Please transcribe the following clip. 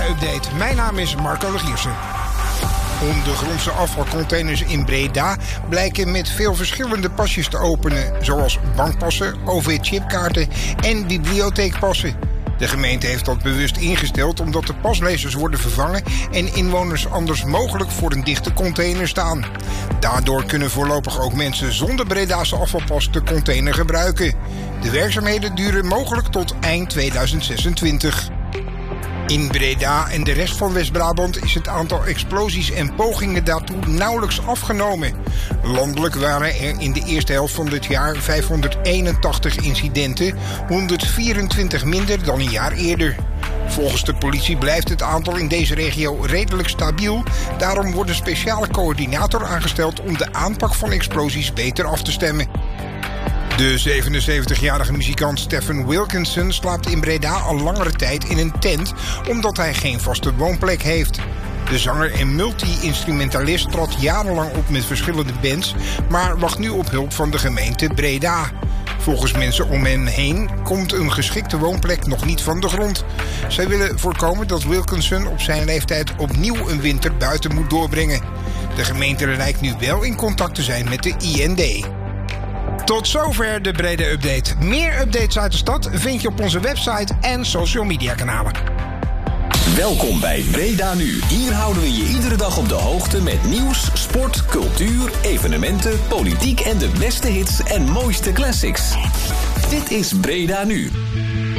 Breda-update. Mijn naam is Marco Legiersen. Ondergrondse afvalcontainers in Breda blijken met veel verschillende pasjes te openen, zoals bankpassen, OV-chipkaarten en bibliotheekpassen. De gemeente heeft dat bewust ingesteld omdat de paslezers worden vervangen en inwoners anders mogelijk voor een dichte container staan. Daardoor kunnen voorlopig ook mensen zonder Breda's afvalpas de container gebruiken. De werkzaamheden duren mogelijk tot eind 2026. In Breda en de rest van West-Brabant is het aantal explosies en pogingen daartoe nauwelijks afgenomen. Landelijk waren er in de eerste helft van dit jaar 581 incidenten, 124 minder dan een jaar eerder. Volgens de politie blijft het aantal in deze regio redelijk stabiel. Daarom wordt een speciale coördinator aangesteld om de aanpak van explosies beter af te stemmen. De 77-jarige muzikant Stephen Wilkinson slaapt in Breda al langere tijd in een tent, omdat hij geen vaste woonplek heeft. De zanger en multi-instrumentalist trad jarenlang op met verschillende bands, maar wacht nu op hulp van de gemeente Breda. Volgens mensen om hem heen komt een geschikte woonplek nog niet van de grond. Zij willen voorkomen dat Wilkinson op zijn leeftijd opnieuw een winter buiten moet doorbrengen. De gemeente lijkt nu wel in contact te zijn met de IND. Tot zover de Breda-update. Meer updates uit de stad vind je op onze website en social media kanalen. Welkom bij Breda Nu. Hier houden we je iedere dag op de hoogte met nieuws, sport, cultuur, evenementen, politiek en de beste hits en mooiste classics. Dit is Breda Nu.